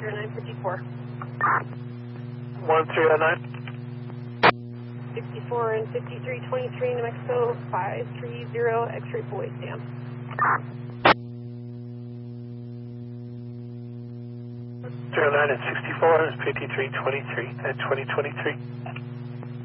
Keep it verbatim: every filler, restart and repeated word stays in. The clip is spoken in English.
zero nine fifty-four. one three oh nine. sixty-four and fifty-three twenty-three, New Mexico, five three zero, X-ray boy, Sam. zero nine and sixty-four and fifty-three twenty-three at twenty twenty-three.